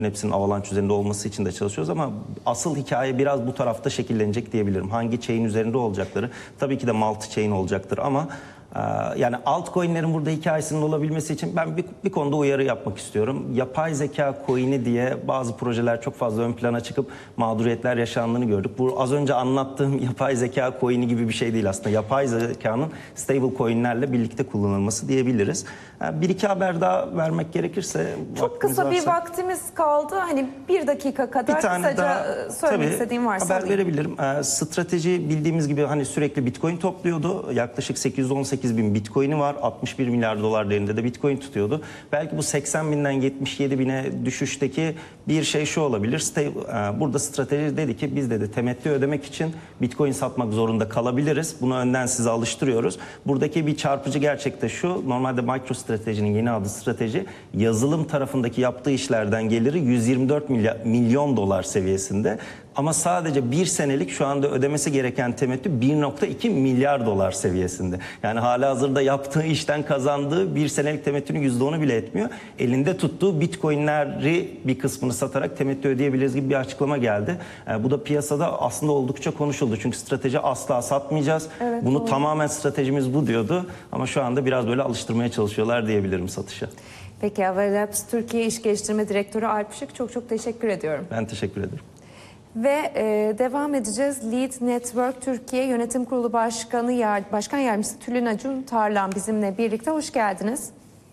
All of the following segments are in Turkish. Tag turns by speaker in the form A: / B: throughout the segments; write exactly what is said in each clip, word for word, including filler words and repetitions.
A: hepsinin Avalanche üzerinde olması için de çalışıyoruz ama asıl hikaye biraz bu tarafta şekillenecek diyebilirim. Hangi chain üzerinde olacakları tabii ki de multi chain olacaktır ama yani altcoin'lerin burada hikayesinin olabilmesi için ben bir, bir konuda uyarı yapmak istiyorum. Yapay zeka coin'i diye bazı projeler çok fazla ön plana çıkıp mağduriyetler yaşandığını gördük. Bu az önce anlattığım yapay zeka coin'i gibi bir şey değil aslında. Yapay zekanın stable coin'lerle birlikte kullanılması diyebiliriz. Bir iki haber daha vermek gerekirse...
B: Çok kısa varsa, bir vaktimiz kaldı. Hani bir dakika kadar bir tane kısaca daha, söylemek tabii, istediğim varsa
A: haber
B: alayım.
A: verebilirim. Strateji bildiğimiz gibi hani sürekli Bitcoin topluyordu. Yaklaşık sekiz yüz on sekiz bin Bitcoin'i var. altmış bir milyar dolar değerinde de Bitcoin tutuyordu. Belki bu seksen binden yetmiş yedi bine düşüşteki bir şey şu olabilir. Burada strateji dedi ki biz dedi temettü ödemek için Bitcoin satmak zorunda kalabiliriz. Bunu önden size alıştırıyoruz. Buradaki bir çarpıcı gerçek de şu. Normalde MicroStrategy'nin yeni adı strateji yazılım tarafındaki yaptığı işlerden geliri yüz yirmi dört milyon dolar seviyesinde. Ama sadece bir senelik şu anda ödemesi gereken temettü bir nokta iki milyar dolar seviyesinde. Yani halihazırda yaptığı işten kazandığı bir senelik temettünün yüzde onu bile etmiyor. Elinde tuttuğu bitcoinleri bir kısmını satarak temettü ödeyebiliriz gibi bir açıklama geldi. Yani bu da piyasada aslında oldukça konuşuldu. Çünkü strateji asla satmayacağız. Evet, Bunu doğru. tamamen stratejimiz bu diyordu. Ama şu anda biraz böyle alıştırmaya çalışıyorlar diyebilirim satışa.
B: Peki Avalabs Türkiye İş Geliştirme Direktörü Alp Işık, çok çok teşekkür ediyorum.
A: Ben teşekkür ederim.
B: Ve e, devam edeceğiz. Lead Network Türkiye Yönetim Kurulu Başkanı Yar Başkan Yardımcısı Tülin Acun Tarlan bizimle birlikte. Hoş geldiniz.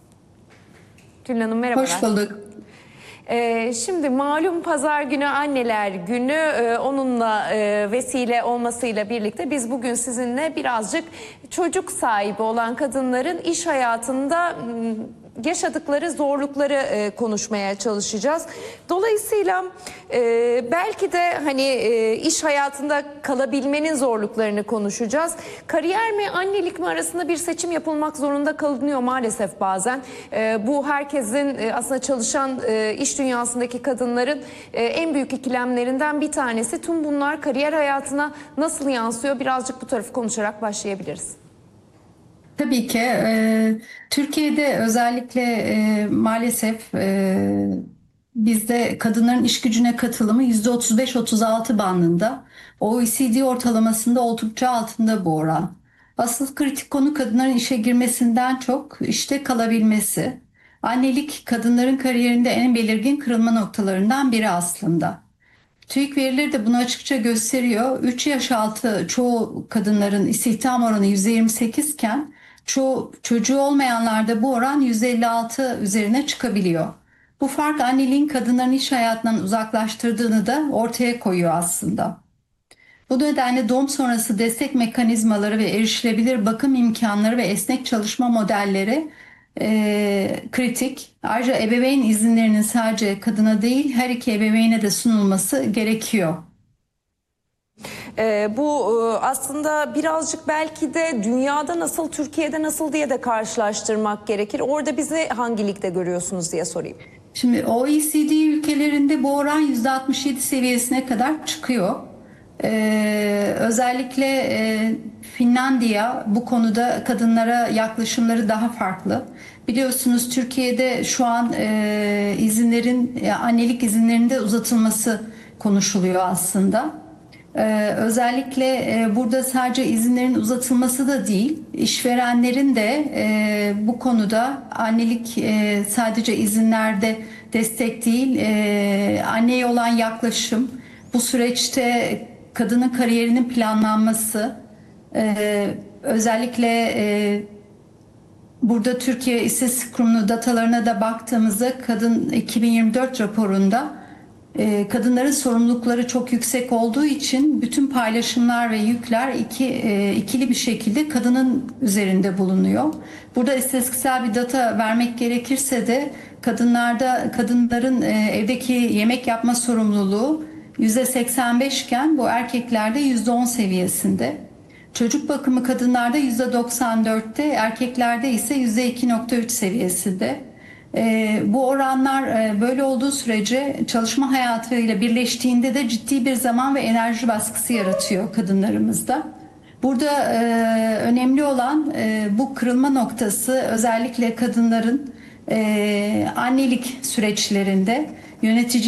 B: Tülin Hanım merhabalar.
C: Hoş bulduk.
B: E, şimdi malum pazar günü Anneler Günü, e, onunla e, vesile olmasıyla birlikte biz bugün sizinle birazcık çocuk sahibi olan kadınların iş hayatında yaşadıkları zorlukları e, konuşmaya çalışacağız. Dolayısıyla e, belki de hani e, iş hayatında kalabilmenin zorluklarını konuşacağız. Kariyer mi annelik mi arasında bir seçim yapılmak zorunda kalınıyor maalesef bazen. E, bu herkesin e, aslında çalışan e, iş dünyasındaki kadınların e, en büyük ikilemlerinden bir tanesi. Tüm bunlar kariyer hayatına nasıl yansıyor? Birazcık bu tarafı konuşarak başlayabiliriz.
C: Tabii ki e, Türkiye'de özellikle e, maalesef e, bizde kadınların iş gücüne katılımı yüzde otuz beş otuz altı bandında. O E C D ortalamasında oldukça altında bu oran. Asıl kritik konu kadınların işe girmesinden çok işte kalabilmesi. Annelik kadınların kariyerinde en belirgin kırılma noktalarından biri aslında. TÜİK verileri de bunu açıkça gösteriyor. üç yaş altı çoğu kadınların istihdam oranı yüzde yirmi sekiz iken çoğu çocuğu olmayanlarda bu oran yüzde elli altı üzerine çıkabiliyor. Bu fark anneliğin kadınların iş hayatından uzaklaştırdığını da ortaya koyuyor aslında. Bu nedenle doğum sonrası destek mekanizmaları ve erişilebilir bakım imkanları ve esnek çalışma modelleri e, kritik. Ayrıca ebeveyn izinlerinin sadece kadına değil her iki ebeveyne de sunulması gerekiyor.
B: Ee, bu aslında birazcık belki de dünyada nasıl, Türkiye'de nasıl diye de karşılaştırmak gerekir. Orada bizi hangi ligde görüyorsunuz diye sorayım.
C: Şimdi O E C D ülkelerinde bu oran yüzde altmış yedi seviyesine kadar çıkıyor. Ee, özellikle e, Finlandiya bu konuda kadınlara yaklaşımları daha farklı. Biliyorsunuz Türkiye'de şu an e, izinlerin e, annelik izinlerinde uzatılması konuşuluyor aslında. Ee, özellikle e, burada sadece izinlerin uzatılması da değil, işverenlerin de e, bu konuda annelik e, sadece izinlerde destek değil, e, anneye olan yaklaşım, bu süreçte kadının kariyerinin planlanması, e, özellikle e, burada Türkiye İstatistik Kurumu'nun datalarına da baktığımızda kadın iki bin yirmi dört raporunda kadınların sorumlulukları çok yüksek olduğu için bütün paylaşımlar ve yükler iki, e, ikili bir şekilde kadının üzerinde bulunuyor. Burada istatistiksel bir data vermek gerekirse de kadınlarda kadınların e, evdeki yemek yapma sorumluluğu yüzde seksen beş iken bu erkeklerde yüzde on seviyesinde. Çocuk bakımı kadınlarda yüzde doksan dörtte, erkeklerde ise yüzde iki nokta üç seviyesinde. E, bu oranlar e, böyle olduğu sürece çalışma hayatıyla birleştiğinde de ciddi bir zaman ve enerji baskısı yaratıyor kadınlarımızda. Burada e, önemli olan e, bu kırılma noktası özellikle kadınların e, annelik süreçlerinde yönetici